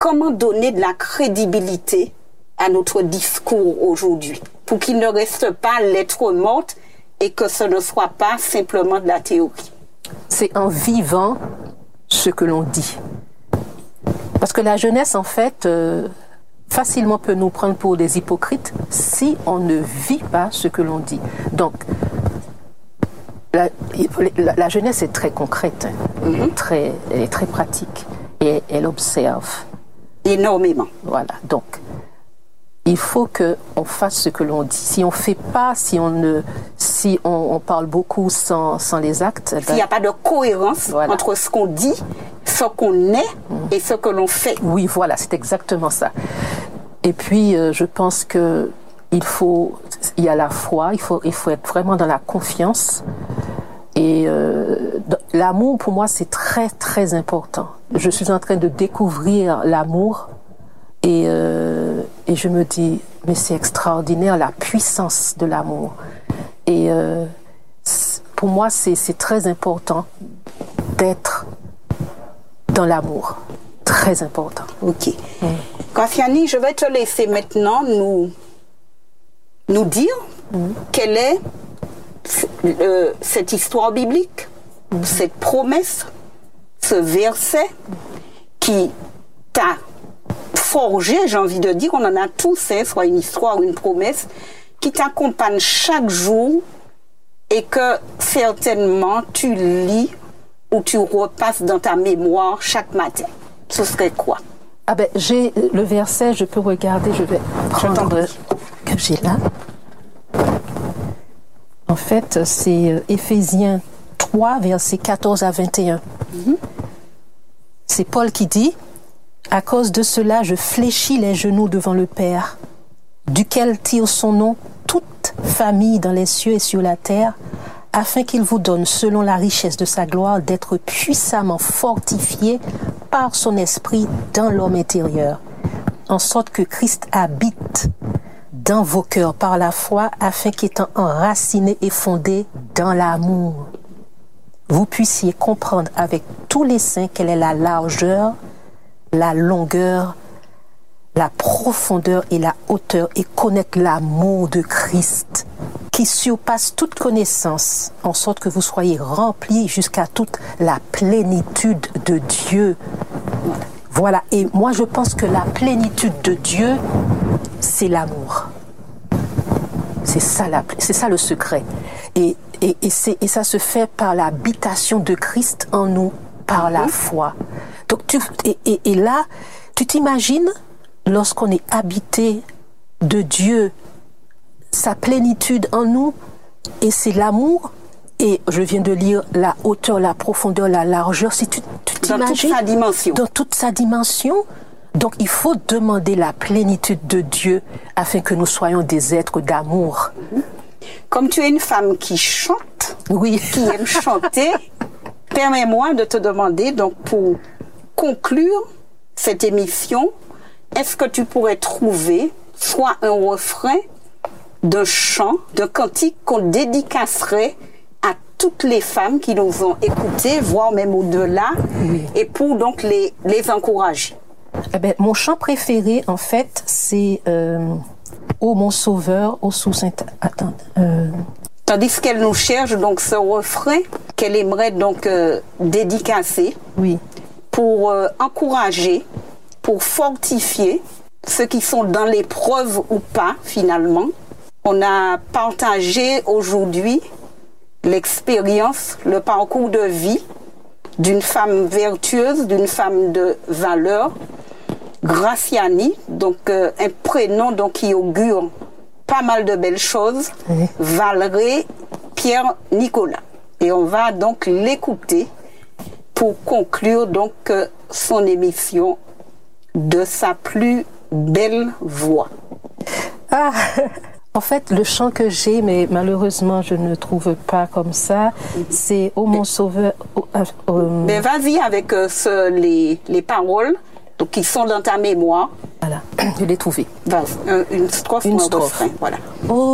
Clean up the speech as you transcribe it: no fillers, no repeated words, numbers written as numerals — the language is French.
comment donner de la crédibilité à notre discours aujourd'hui pour qu'il ne reste pas lettre morte et que ce ne soit pas simplement de la théorie? C'est en vivant ce que l'on dit. Parce que la jeunesse, en fait, facilement peut nous prendre pour des hypocrites si on ne vit pas ce que l'on dit. Donc, la jeunesse est très concrète, elle est très pratique et elle observe. Énormément. Voilà, donc il faut qu'on fasse ce que l'on dit. Si on ne fait pas, si on parle beaucoup sans les actes... S'il n'y a pas de cohérence entre ce qu'on dit, ce qu'on est et ce que l'on fait. Oui, voilà, c'est exactement ça. Et puis, je pense qu'il y a la foi, il faut être vraiment dans la confiance. Et l'amour, pour moi, c'est très, très important. Je suis en train de découvrir l'amour et je me dis, mais c'est extraordinaire, la puissance de l'amour. Et pour moi, c'est très important d'être dans l'amour. Très important. Ok. Kafiani, je vais te laisser maintenant nous dire quelle est cette histoire biblique, cette promesse, ce verset qui t'a forgé, j'ai envie de dire, on en a tous, soit une histoire ou une promesse, qui t'accompagne chaque jour et que certainement tu lis ou tu repasses dans ta mémoire chaque matin. Ce serait quoi? Ah ben, j'ai le verset, je peux regarder, je vais prendre que j'ai là. En fait, c'est Éphésiens 3, versets 14 à 21. C'est Paul qui dit « À cause de cela, je fléchis les genoux devant le Père, duquel tire son nom toute famille dans les cieux et sur la terre, afin qu'il vous donne, selon la richesse de sa gloire, d'être puissamment fortifié par son esprit dans l'homme intérieur, en sorte que Christ habite dans vos cœurs par la foi, afin qu'étant enracinés et fondés dans l'amour, vous puissiez comprendre avec tous les saints quelle est la largeur, la longueur, la profondeur et la hauteur, et connaître l'amour de Christ qui surpasse toute connaissance, en sorte que vous soyez remplis jusqu'à toute la plénitude de Dieu. Voilà, et moi je pense que la plénitude de Dieu, c'est l'amour. C'est ça le secret. Et ça se fait par l'habitation de Christ en nous, par la foi. Donc et là, tu t'imagines, lorsqu'on est habité de Dieu, sa plénitude en nous, et c'est l'amour, et je viens de lire la hauteur, la profondeur, la largeur, si tu t'imagines, dans toute sa dimension. Dans toute sa dimension. Donc il faut demander la plénitude de Dieu afin que nous soyons des êtres d'amour. Comme tu es une femme qui chante, oui, qui aime chanter, permets-moi de te demander, donc pour conclure cette émission, est-ce que tu pourrais trouver soit un refrain d'un chant, d'un cantique qu'on dédicacerait à toutes les femmes qui nous ont écoutés, voire même au-delà, et pour donc les encourager? Eh ben, mon chant préféré, en fait, c'est Ô mon sauveur, ô sous Sainte... Attends. Tandis qu'elle nous cherche donc ce refrain qu'elle aimerait donc dédicacer, oui, pour encourager, pour fortifier ceux qui sont dans l'épreuve ou pas finalement. On a partagé aujourd'hui l'expérience, le parcours de vie d'une femme vertueuse, d'une femme de valeur, Graciani, donc un prénom donc qui augure pas mal de belles choses, oui. Valérie Pierre Nicolas. Et on va donc l'écouter pour conclure donc son émission de sa plus belle voix. Ah, en fait, le chant que j'ai, mais malheureusement je ne trouve pas comme ça, c'est Ô mon sauveur. Mais vas-y avec les paroles donc, qui sont dans ta mémoire. Voilà, je l'ai trouvé. Une strophe ou un refrain, voilà.